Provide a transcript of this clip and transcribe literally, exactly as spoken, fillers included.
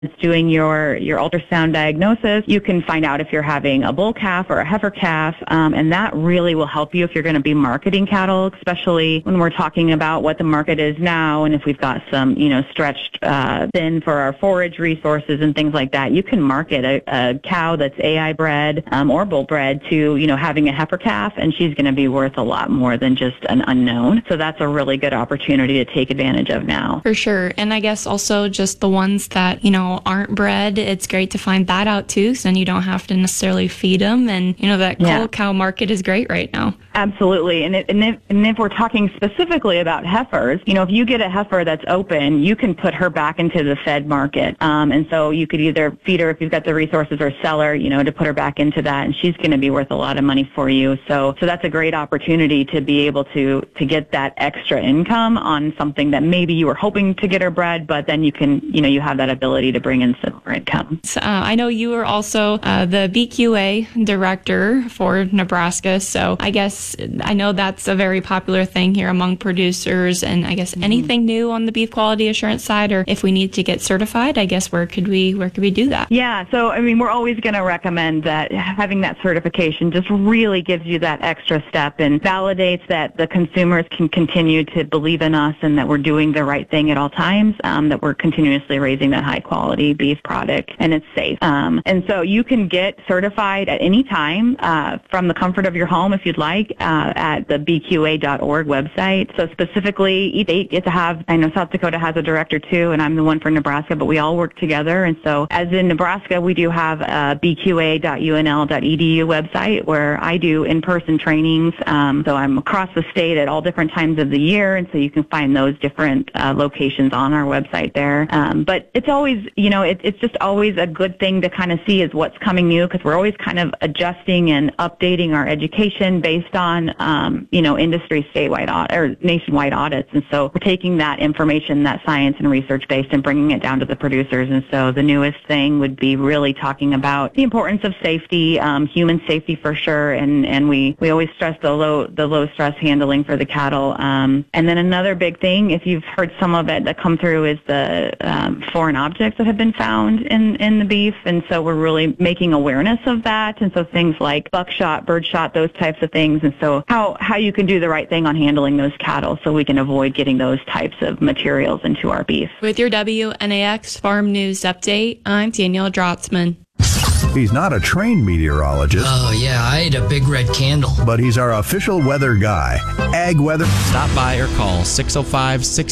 doing your, your ultrasound diagnosis, you can find out if you're having a bull calf or a heifer calf, um, and that really will help you if you're going to be marketing cattle, especially when we're talking about what the market is now, and if we've got some, you know, stretched uh, thin for our forage resources and things like that. You can market a, a cow that's A I bred um, or bull bred to, you know, having a heifer calf, and she's going to be worth a lot more than just an unknown. So that's a really good opportunity to take advantage of now. For sure. And I guess also just the ones that, you know, aren't bred, it's great to find that out too, so then you don't have to necessarily feed them. And, you know, that Yeah. cold cow market is great right now. Absolutely. And, it, and, if, and if we're talking specifically about heifers, you know, if you get a heifer that's open, you can put her back into the fed market. Um, and so you could either feed her if you've got the resources or sell her, you know, to put her back into that. And she's going to be worth a lot of money for you. So, so that's a great opportunity to be able to, to get that extra income on something that maybe you were hoping to get her bred, but then you can, you know, you have that ability to bring in some more income. So, uh, I know you are also uh, the B Q A director for Nebraska. So I guess I know that's a very popular thing here among producers. And I guess mm-hmm. anything new on the beef quality assurance side, or if we need to get certified, I guess where could we where could we do that? Yeah, so I mean, we're always going to recommend that having that certification just really gives you that extra step and validates that the consumers can continue to believe in us and that we're doing the right thing at all times, um, that we're continuously raising that high quality beef product and it's safe. Um, and so you can get certified at any time uh, from the comfort of your home if you'd like. Uh, at the B Q A dot org website. So specifically, each state get to have, I know South Dakota has a director too, and I'm the one for Nebraska, but we all work together. And so as in Nebraska, we do have a B Q A dot U N L dot E D U website where I do in-person trainings. Um, so I'm across the state at all different times of the year, and so you can find those different uh, locations on our website there. Um, but it's always, you know, it, it's just always a good thing to kind of see is what's coming new, because we're always kind of adjusting and updating our education based on on, um, you know, industry statewide audit, or nationwide audits. And so we're taking that information, that science and research based, and bringing it down to the producers. And so the newest thing would be really talking about the importance of safety, um, human safety for sure. And, and we, we always stress the low, the low stress handling for the cattle. Um, and then another big thing, if you've heard some of it that come through, is the um, foreign objects that have been found in, in the beef. And so we're really making awareness of that. And so things like buckshot, birdshot, those types of things. And so how, how you can do the right thing on handling those cattle so we can avoid getting those types of materials into our beef. With your W N A X Farm News Update, I'm Danielle Drotzman. He's not a trained meteorologist. Oh, yeah, I ate a big red candle. But he's our official weather guy. Ag Weather. Stop by or call six oh five, six